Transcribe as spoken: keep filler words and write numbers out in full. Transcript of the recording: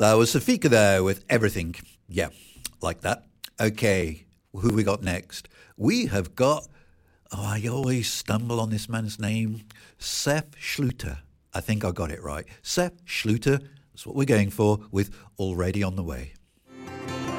That was Safika there with Everything. Yeah, like that. Okay, who we got next? We have got, oh, I always stumble on this man's name, Seth Schluter. I think I got it right. Seth Schluter, that's what we're going for with Already on the Way.